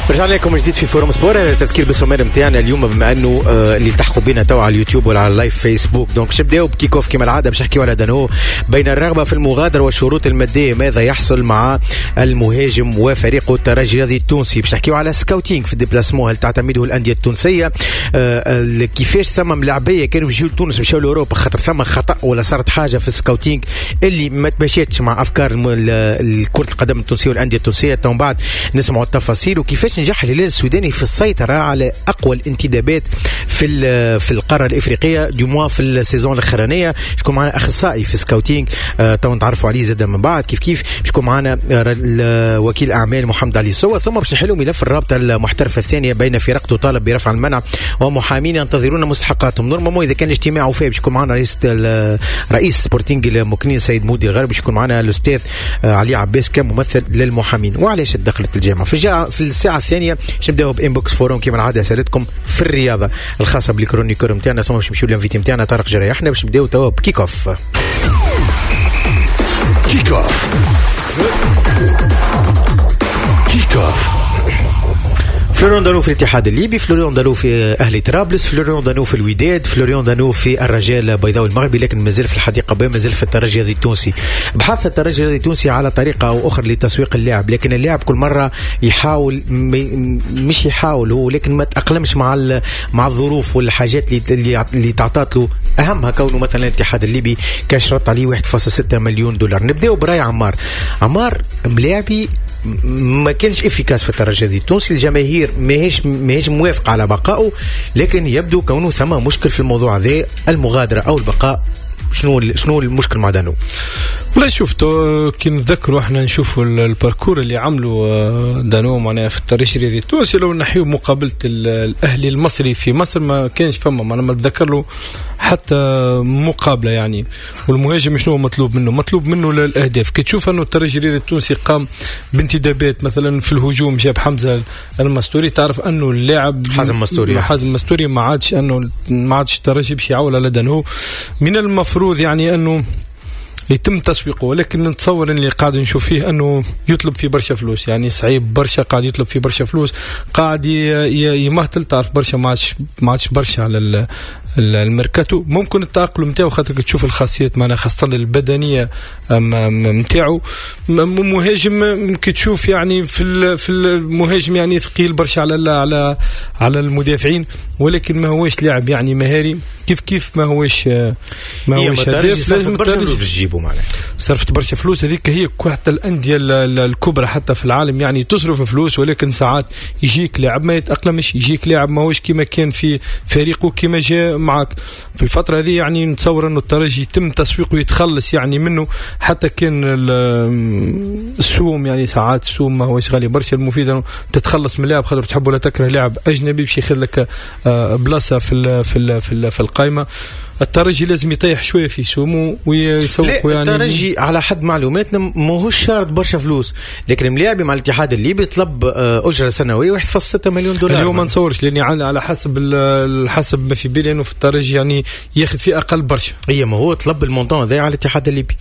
رجع لكم جديد في فورم سبور. تذكير بالسومير نتاعنا اليوم بما انه اللي التحقوا بينا تو على اليوتيوب ولا على اللايف فيسبوك. دونك نبداو بكيك اوف كما العاده باش نحكيو على دانو. بين الرغبه في المغادره والشروط الماديه ماذا يحصل مع المهاجم وفريقه الترجي الرياضي التونسي. باش نحكيو على سكاوتينغ في الديبلاسمون هل تعتمده الانديه التونسيه، كيفاش ثم ملاعبيه كانوا يجيو لتونس مشاو لاوروبا خاطر ثم خطا ولا صارت حاجه في السكاوتينغ اللي ما تمشيتش مع افكار كره القدم التونسيه والانديه التونسيه. من بعد نسمعوا التفاصيل وكيفاش نجح الهلال السوداني في السيطرة على أقوى الانتدابات في القارة الإفريقية ديموا في السيزون الأخرانية. شكون معنا أخصائي في سكاوتينغ تو نتعرفوا عليه زاد من بعد كيف شكون معنا وكيل أعمال محمد علي سوا. ثم باش نحلوا ملف الرابطة المحترفة الثانية بين فرق تطالب برفع المنع ومحامين ينتظرون مستحقاتهم. نورمالمون إذا كان اجتماع وفاء باش يكون معنا رئيس سبورتينغ المكنين سيد مودي الغربي، باش يكون معنا الأستاذ علي عباس كممثل للمحامين. وعلاش دخلت الجامعة في الساعة الثانية نبداو بانبوكس فورم كما العاده سالتكم في الرياضه الخاصه بالكرونيكور نتاعنا. ثم باش نمشيو للانفيتي نتاعنا طارق جرايح. احنا باش نبداو توا بكيك اوف. كيك اوف كيك اوف. فلوريان دانو في الاتحاد الليبي، فلوريان دانو في أهلي طرابلس، فلوريان دانو في الوداد، فلوريان دانو في الرجاء البيضاوي المغربي، لكن مازال في الحديقة ب مازال في الترجي الرياضي التونسي. بحث الترجي الرياضي التونسي على طريقة أو أخرى لتسويق اللاعب، لكن اللاعب كل مرة يحاول مش يحاول هو لكن ما تأقلمش مع الظروف والحاجات اللي تعطات له، أهمها كونه مثلا الاتحاد الليبي كشرط عليه 1.6 مليون دولار. نبدأ براي عمار ملاعبي ما كانش افيكاس في الترجي التونسي. الجماهير ماهيش موافقه على بقائه، لكن يبدو كونه ثم مشكل في الموضوع هذا، المغادره او البقاء. شنو المشكل مع دانو؟ والله شفتوا كي نذكروا احنا نشوفوا الباركور اللي عملوا دانو معناها في الترجي الرياضي التونسي. لو نحيو مقابله الاهلي المصري في مصر ما كانش فما، انا ما اتذكر له حتى مقابله يعني. والمهاجم شنو مطلوب منه للاهداف. كي تشوف انه الترجي الرياضي التونسي قام بانتدابات مثلا في الهجوم، جاب حمزه المستوري، تعرف انه اللاعب حازم مستوري ما عادش الترجي باش يعول على دانو. من المفروض يعني انه يتم تسويقه، ولكن نتصور ان اللي قاعد نشوف فيه انه يطلب فيه برشا فلوس، يعني صعيب برشا قاعد يطلب فيه برشا فلوس، قاعد يمهتل. تعرف برشا ما عادش برشا على الميركاتو. ممكن التأقلم نتاعو خاطر تشوف الخاصيات معنا خاصة البدنية نتاعو. مهاجم كي تشوف يعني في المهاجم يعني ثقيل برشا على المدافعين، ولكن ما هوش لاعب يعني مهاري كيف ما هوش هداف. لازم تجيبه معنا صرفت برشا فلوس. هذيك هي حتى الأندية الكبرى حتى في العالم يعني تصرف فلوس، ولكن ساعات يجيك لاعب ما يتأقلمش، يجيك لاعب ما هوش كما كان في فريقه كما جاء معك في الفترة هذه. يعني نتصور أنه الترجي يتم تسويقه ويتخلص يعني منه، حتى كان السوم يعني ساعات السوم ما هوش غالي برشا. المفيد أنه تتخلص من لاعب خاطر تحب ولا تكره لاعب أجنبي باش ياخذ لك بلاصة في القائمة. الترجي لازم يطيح شويه في سومو ويسوق يعني. الترجي على حد معلوماتنا ماهوش شرط برشا فلوس، لكن ملاعبي مع الاتحاد الليبي طلب اجره سنويه 1.6 مليون دولار. اليوم ما نصورش لاني على حسب ما في بالي انه في الترجي يعني ياخذ فيه اقل برشا. هي ما هو طلب المونطون هذا على الاتحاد الليبي.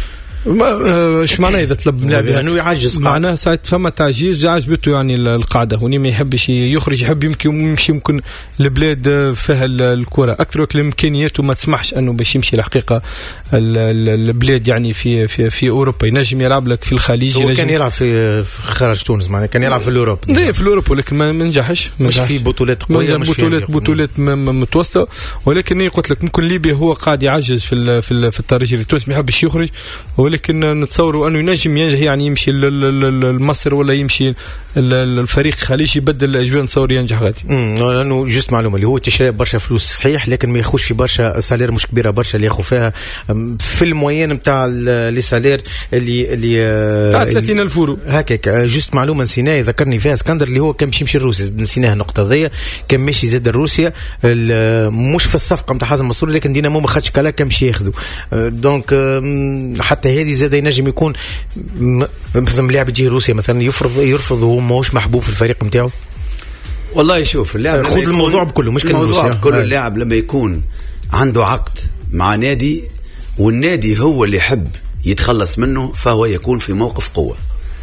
ايش معناه اذا طلب لاعب انه يعجز؟ معناه ساعه فما تعجيز عجبته يعني القاعده، وني ما يحبش يخرج، يحب يمشي ممكن البلاد فيها الكره اكثر، ولكن امكانياته ما تسمحش انه باش يمشي الحقيقه البلاد يعني في اوروبا. ينجم يلعب لك في الخليج، هو كان يلعب في خارج تونس معناه كان يلعب في الاوروب في الاوروب، ولكن ما نجحش في بطولات قويه، مش بطولات متوسطه. ولكن قلت لك ممكن ليبيا هو قاعد يعجز في الترجي التونسي، ما يحبش يخرج، ولكن نتصوروا انه ينجم يعني يمشي لمصر ولا يمشي الفريق الخليجي يبدل الاجواء. نتصور ينجح غادي. لانه جست معلومه اللي هو تشري برشا فلوس صحيح، لكن ما ياخذش في برشا سالير مش كبيره برشا اللي ياخذ فيها في الموين نتاع لي سالير اللي تاع 30,000 يورو هكاك. جست معلومه نسيناها ذكرني فيها اسكندر، اللي هو كان باش يمشي لروسيا، نسيناها النقطه ذي. كان ماشي زاد لروسيا مش في الصفقه نتاع حازم مسرور، لكن دينامو ما خدش كلا كان باش ياخذوا. دونك حتى هذه زاد ينجم يكون مثلا لاعب يجي روسيا مثلا يرفض وهو ماهوش محبوب في الفريق نتاعو. والله شوف اللاعب خذ الموضوع بكله، مش الموضوع بكله. اللاعب لما يكون عنده عقد مع نادي والنادي هو اللي يحب يتخلص منه، فهو يكون في موقف قوة.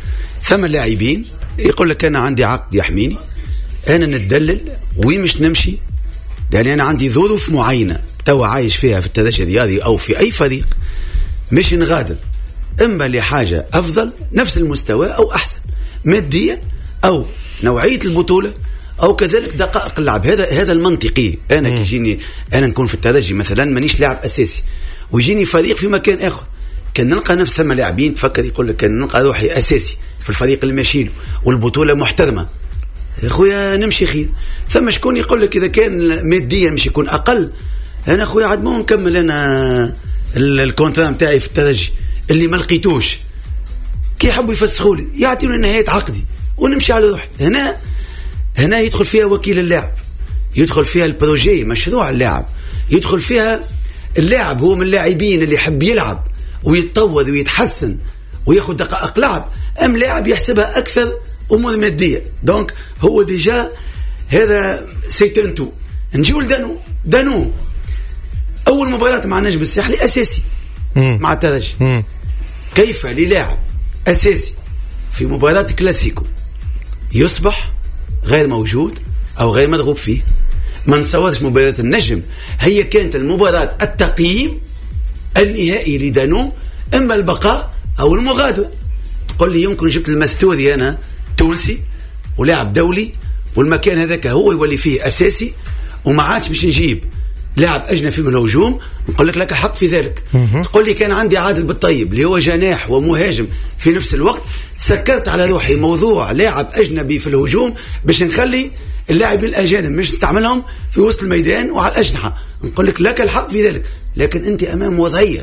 ثم لاعبين يقول لك انا عندي عقد يحميني، انا نتدلل وين مش نمشي، لان انا عندي ظروف معينه توا عايش فيها في التدرج الرياضي او في اي فريق، مش نغادر اما لحاجه افضل نفس المستوى او احسن ماديا او نوعيه البطوله او كذلك دقائق اللعب. هذا المنطقي. انا كيجيني انا نكون في الترجي مثلا مانيش لاعب اساسي ويجيني فريق في مكان اخر، كان نلقى نفس ثم لاعبين تفكر يقول لك كان نلقى روحي اساسي في الفريق اللي ماشي له والبطوله محترمه، يا خويا نمشي خير. ثم شكون يقول لك اذا كان ماديا مش يكون اقل، انا خويا عاد مو نكمل انا الكونترا نتاعي في الترجي اللي ما لقيتوش، كي يحبوا يفسخوا لي يعطيوني نهايه عقدي ونمشي على روحي. هنا يدخل فيها وكيل اللاعب، يدخل فيها البروجي مشروع اللاعب، يدخل فيها اللاعب هو من اللاعبين اللي يحب يلعب ويتطور ويتحسن وياخذ دقائق لعب، ام لاعب يحسبها اكثر امور ماديه. دونك هو ديجا هذا سيتنتو. نجيو لدانو اول مباراه مع النجم الساحلي اساسي مع الترجي. كيف للاعب اساسي في مباراه كلاسيكو يصبح غير موجود او غير مضغوط فيه؟ ما نتصورش مباراه النجم هي كانت المباراه التقييم النهائي لدانو، اما البقاء او المغادره. تقول لي يمكن جبت المستوري انا تونسي ولاعب دولي والمكان هذاك هو يولي فيه اساسي وما عادش باش نجيب لاعب اجنبي من الهجوم، نقول لك حق في ذلك. تقول لي كان عندي عادل بالطيب اللي هو جناح ومهاجم في نفس الوقت، سكرت على روحي موضوع لاعب اجنبي في الهجوم باش نخلي اللاعبين الاجانب مش نستعملهم في وسط الميدان وعلى الاجنحه، نقول لك الحق في ذلك. لكن انت امام وضعيه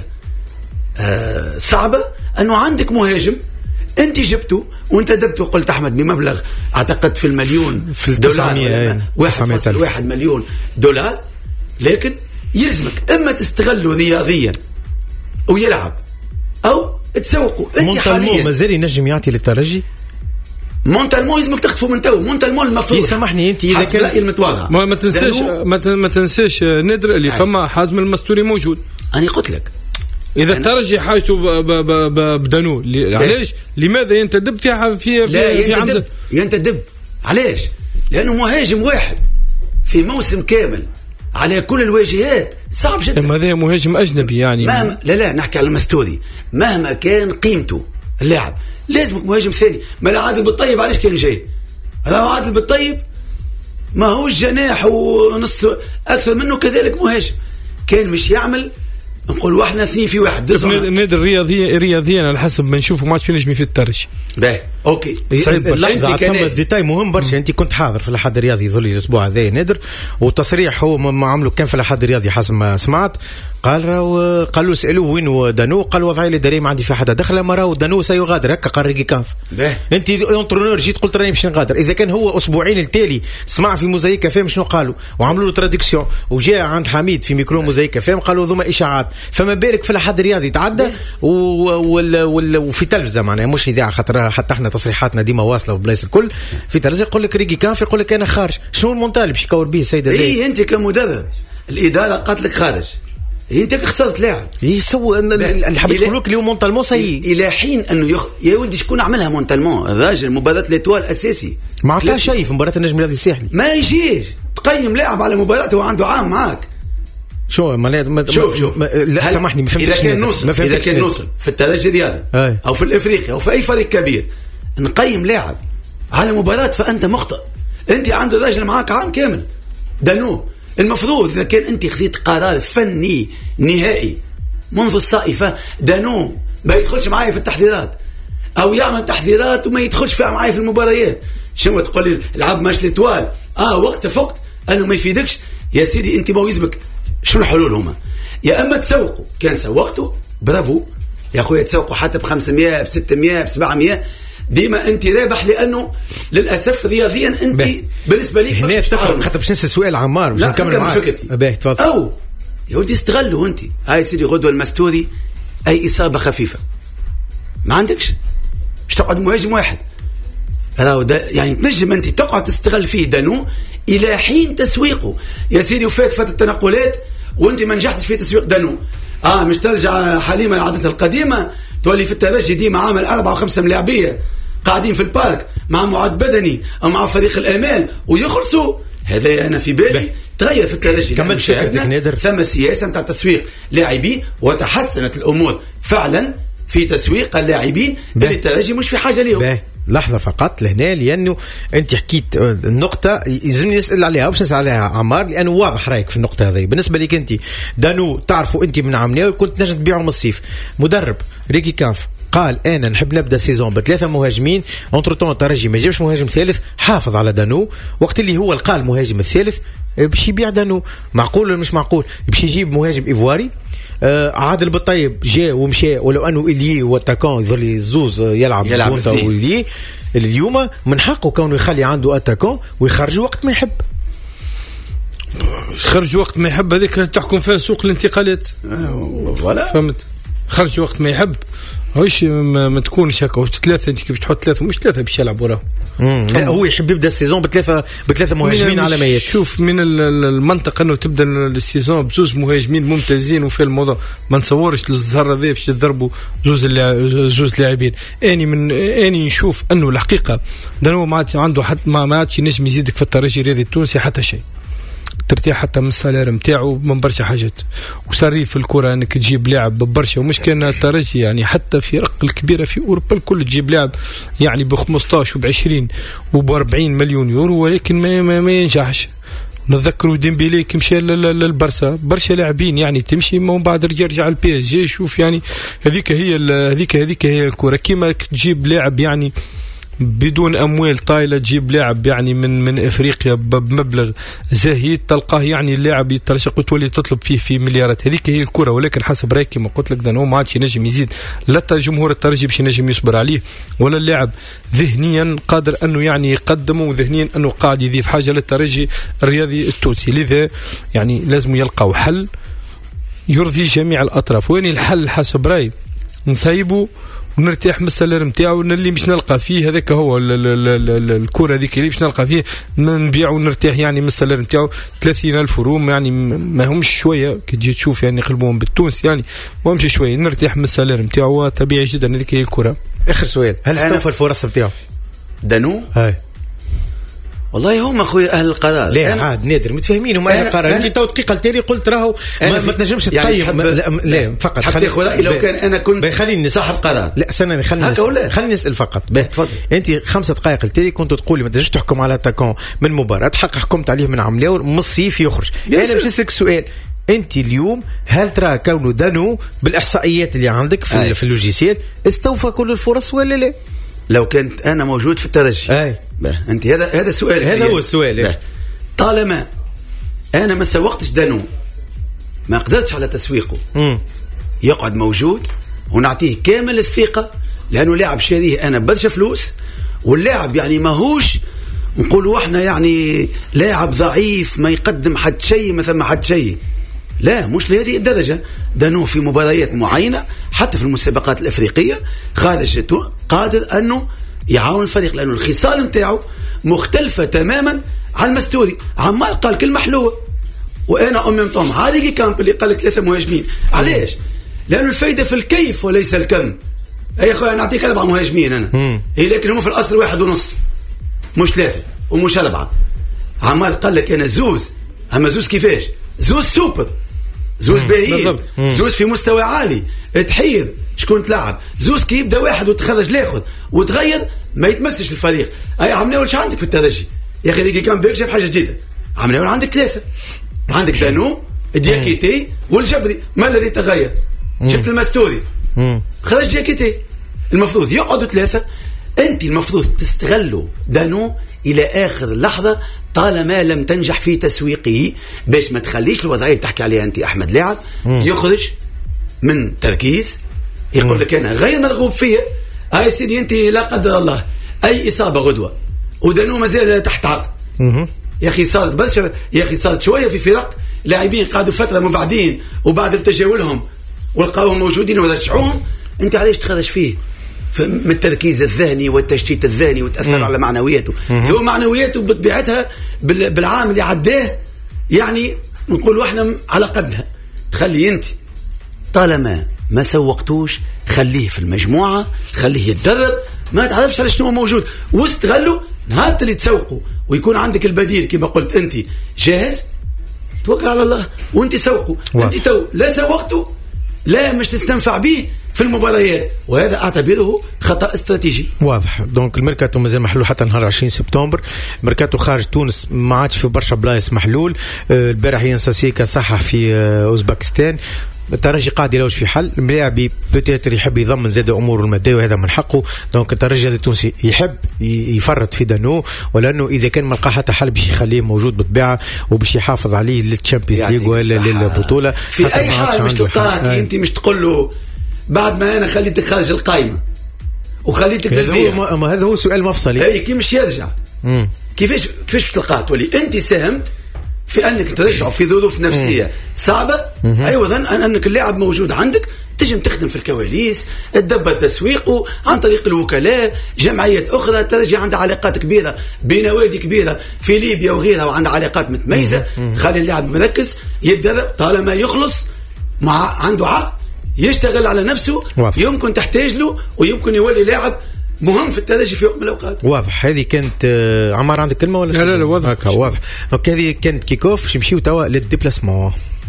صعبه انه عندك مهاجم انت جبته وانت دبته، قلت احمد بمبلغ اعتقد في المليون في دولار 1.1 مليون دولار، لكن يلزمك اما تستغله رياضيا ويلعب او تسوقه. انت حاليا مازال ينجم يعطي للترجي مونتالمو لازمك تخطفه من تو. مونتالمو المفروض يسامحني انت اذا كان المتواضع ما تنساش نادر اللي فما حازم المستوري موجود. انا قلت لك اذا الترجي حاجته بدانو علاش لماذا ينتدب في عمزه ينتدب؟ علاش؟ لانه مهاجم واحد في موسم كامل على كل الواجهات صعب جدا. هذا مهاجم اجنبي يعني مهما لا نحكي على المستوري، مهما كان قيمته اللاعب لازمك مهاجم ثاني. ما لا عادل بالطيب علاش كان جاي؟ هذا عادل بالطيب ما هو جناح ونص اكثر منه كذلك مهاجم، كان مش يعمل نقول واحد اثنين في واحد. نادر رياضيا على حسب ما نشوفه ما عادش في نجمي في الترجي. باهي اوكي لحظه ثم ديتاي مهم برشا. انت كنت حاضر في الاحد الرياضي ذولي الاسبوع هذا نادر، وتصريح هو ما عملوا كان في الاحد الرياضي حسب ما سمعت، قالوا اسالوه وين دانو، قال وضعي الاداري ما عندي في حدا دخل، ما راهو دانو سيغادر هكا قال ريكي كانف. انت اونترونور جيت قلت راني باش نغادر، اذا كان هو اسبوعين التالي سمع في موزايكا فهم شنو قالوا وعملوا له تراديكسيون وجاء عند حميد في ميكرو موزايكا فهم قالوا ذوما اشاعات، فما بالك في الاحد الرياضي تعدى وفي تلفزه معناها مش اذاعه، خاطر حتى احنا تصريحاتنا ديما واصله وبلايص الكل في تلفزه يقول لك ريكي كانف يقول لك انا خارج. شنو المونتال باش يكور به السيد هذا؟ انت كمدرب الاداره قالت لك خارج، انت خسرت لاعب يسوي اللي حاب يقول لك اللي هو مونتالمون سيء الى حين انه يا ولدي شكون عملها مونتالمون؟ الراجل مباراه ليتوال اساسي ما عطاه شيء في مباراه النجم الرياضي الساحلي، ما يجيش تقيم لاعب على مباراته وعنده عام معاك. شوف لا سامحني ما فهمتش. اذا كان نوصل في الترجي الرياضي او في الافريقيا او في اي فريق كبير نقيم لاعب على مباراه فانت مخطئ. انت عنده راجل معاك عام كامل دانو، المفروض إذا كان أنت خذيت قرار فني نهائي منذ الصائفة دانو ما يدخلش معايا في التحضيرات أو يعمل تحضيرات وما يدخلش فيها معايا في المباريات. شنو تقول لي العب ماش لتوال وقت فقت أنه ما يفيدكش يا سيدي. أنت ما يزبك شنو الحلول هما؟ يا أما تسوقوا كان سوقتوا برافو يا أخويا، تسوقوا حتى ب500 ب600 ب700 ديما انت رابح، لانه للاسف رياضيا انت بالنسبه ليك هنا تفهم. خاطر باش نسال سؤال عمار باش نكمل معاك. باهي تفضل. او يا ولدي استغلوا انت هاي سيدي غدوه المستوري اي اصابه خفيفه ما عندكش باش تقعد مهاجم واحد، يعني تنجم انت تقعد تستغل فيه دانو الى حين تسويقه يا سيدي. وفات التنقلات وانت ما نجحتش في تسويق دانو، مش ترجع حليمه لعادتها القديمه تولي في الترجي ديما عامل 4 و5 ملاعبيه قاعدين في البارك مع معد بدني او مع فريق الامال ويخلصوا. هذا انا في بالي تغير في الترجي. كملت فكرتك نادر. ثم سياسه نتاع تسويق لاعبين وتحسنت الامور فعلا في تسويق اللاعبين اللي الترجي مش في حاجه ليهم. لحظة فقط لهنا، لأنه أنت حكيت النقطة يلزمني نسأل عليها باش نسأل عليها عمار، لأنه واضح رأيك في النقطة هذه. بالنسبة لك أنت دانو تعرفوا أنت من عمناوي كنت نجم تبيعوا من الصيف، مدرب ريكي كانف قال أنا نحب نبدأ سيزون ب3 مهاجمين، أنتر طون الترجي ما جابش مهاجم ثالث، حافظ على دانو، وقت اللي هو لقى المهاجم الثالث باش يبيع دانو. معقول ولا مش معقول؟ باش يجيب مهاجم إيفواري. عادل بالطيب جاء ومشى، ولو انه إليي واتاكون يظل الزوز يلعب وإليي اليوم من حقه كونه يخلي عنده اتاكون ويخرج وقت ما يحب. خرج وقت ما يحب هذيك تحكم فيها سوق الانتقالات. ولا فهمت؟ خرج وقت ما يحب هوش ما تكونش هكا. ثلاثة انت كيف تحط ثلاثة مش ثلاثة باش يلعب وراه. لا هو يحب يبدا السيزون بثلاثة مهاجمين على ما شوف من المنطقة انه تبدا السيزون بزوز مهاجمين ممتازين وفي الموضوع ما نصورش للزهر هذا باش يضربوا زوز لاعبين. اني نشوف انه الحقيقة دانو ما عنده حتى ما عادش نجم يزيدك في الترجي الرياضي التونسي حتى شيء. ترتاح حتى من السالير نتاعو من برشا حاجات. وصار في الكره انك تجيب لاعب ببرشا، ومش كان الترجي يعني حتى في فرق الكبيره في اوروبا الكل تجيب لاعب يعني ب 15 وب 20 وب 40 مليون يورو، ولكن ما ينجحش. نذكروا ديمبيلي كي مشى للبرسا برشا لاعبين يعني تمشي من بعد يرجع البي اس جي. شوف يعني هذيك هي الكره. كيما تجيب لاعب يعني بدون أموال طايلة، تجيب لاعب يعني من إفريقيا بمبلغ زهيد تلقاه يعني اللاعب يترشق وتولي تطلب فيه في مليارات. هذيك هي الكرة. ولكن حسب رأيي كما قلت لك دانو ما عادش ينجم يزيد، لا جمهور الترجي باش ينجم يصبر عليه، ولا اللاعب ذهنيا قادر أنه يعني يقدمه، وذهنيا أنه قاعد يضيف حاجة للترجي الرياضي التونسي. لذا يعني لازم يلقاو حل يرضي جميع الأطراف. وين الحل حسب رأيي؟ نسيبه ونرتاح من السلر نتاعو، اللي مش نلقى فيه هذاك هو الكرة هذيك اللي مش نلقى فيه نبيع ونرتاح يعني من السلر نتاعو 30,000 روم يعني ما همش شوية كي تجي تشوف يعني يقلبوهم بالتونس يعني ما همش شوية. نرتاح من السلر نتاعو طبيعي جدا. هذيك هي الكرة. آخر سؤال، هل استوفى الفرص نتاعو دانو؟ هاي والله هم اخويا اهل القرار. لا عاد نادر متفاهمين هما اهل القرار. انت تو دقيقه التالي قلت راهو ما تنجمش تقيم يعني لا فقط حتى اخويا لو كان انا كنت خليني صاحب قرار. لا استنى خليني نسال فقط. انت 5 دقائق التالي كنت تقولي ما تنجمش تحكم على تاكون من مباراه حق حكمت عليه من عملاور من الصيف يخرج. انا باش نسالك سؤال، انت اليوم هل ترى كونه دانو بالاحصائيات اللي عندك في اللوجيسيال استوفى كل الفرص ولا لا؟ لو كنت انا موجود في الترجي انت هذا سؤالك، هذا هو السؤال. طالما انا ما سوقتش دانو ما قدرتش على تسويقه يقعد موجود ونعطيه كامل الثقه، لانه لاعب شاريه انا برشا فلوس، واللاعب يعني ماهوش نقولوا احنا يعني لاعب ضعيف ما يقدم حد شيء ما ثم حد شيء، لا مش لهذه الدرجه. دانو في مباريات معينه حتى في المسابقات الافريقيه خارج قادر انه يعاون الفريق، لانه الخصال نتاعو مختلفه تماما عن المستوري. عمار قال كلمه حلوه وانا امي مطعم عادي كامب اللي قال لك 3 مهاجمين. علاش؟ لانه الفايده في الكيف وليس الكم. اي اخويا نعطيك 4 مهاجمين انا لكن هم في الاصل 1.5 مش 3 ومش 4. عمار قال لك انا زوز، اما زوز كيفاش؟ زوز سوبر، زوز باهي، زوز في مستوى عالي، تحير شكون تلعب، زوز كي يبدا واحد وتخرج لاخذ وتغير ما يتمسش الفريق. اي عمناول ايش عندك في الترجي يا اخي؟ ديكي كان بيك جاب حاجه جديده. عمناول عندك 3، عندك دانو دياكيتي والجبري. ما الذي تغير؟ جبت المستوري خرج دياكيتي. المفروض يقعدوا 3. انت المفروض تستغلوا دانو الى اخر لحظه طالما لم تنجح في تسويقه، باش ما تخليش الوضعيه اللي تحكي عليها انت احمد لاعب يخرج من تركيز يقول لك انا غير مرغوب فيه. هاي سيدي انت لا قدر الله اي اصابه غدوه ودانو مازال تحت عقد. يا اخي صارت برشا، يا اخي صارت شويه في فرق لاعبين قعدوا فتره مبعدين وبعد تجاولهم ولقاوهم موجودين ورجعوهم. انت علاش تخرج فيه من التركيز الذهني والتشتيت الذهني وتأثر على معنوياته؟ هو معنوياته بطبيعتها بالعام اللي عداه يعني نقولوا احنا على قدها. تخلي انت طالما ما سوقتوش خليه في المجموعة، خليه يتدرب ما تعرفش على شنو موجود، واستغلوا نهار اللي تسوقوا ويكون عندك البديل كما قلت انت جاهز، توكل على الله وانت سوقوا. انت تو لا سوقتوا لا مش تستنفع به في المباريات، وهذا اعتبره خطا استراتيجي. واضح. دونك الميركاتو مازال محلول حتى نهار 20 سبتمبر. الميركاتو خارج تونس ما عادش في برشا بلايص محلول. البارح ينسى سيكا صح في اوزباكستان. الترجي قاعد يلوج في حل. الملاعبي بوتيتر يحب يضمن زاد اموره الماديه وهذا من حقه. دونك الترجي التونسي يحب يفرط في دانو، ولانه اذا كان ما لقى حتى حل باش يخليه موجود بالطبيعه وباش يحافظ عليه للتشامبيونز ليغ ولا للبطوله. في اي حال مش تلقاك انت مش تقول له بعد ما انا خليتك خارج القائمه وخليتك للبيع. هذا هو سؤال مفصلي. اي كي مش يرجع كيفاش تلقاه تولي انت ساهمت في انك ترجعه في ظروف نفسيه صعبه. ايضا انك اللاعب موجود عندك تجم تخدم في الكواليس، تدبر تسويقه عن طريق الوكلاء، جمعيات اخرى. ترجع عندها علاقات كبيره بنوادي كبيره في ليبيا وغيرها وعندها علاقات متميزه. خلي اللاعب مركز يتدرب طالما يخلص مع عنده عقد يشتغل على نفسه. يمكن تحتاج له ويمكن يولي لاعب مهم في الترجي في وقت من الاوقات. واضح. هذه كانت عمار عندك كلمه ولا لا واضح. واضح. دونك هذه كانت كيكوف باش نمشيو توا للديبلاسمون.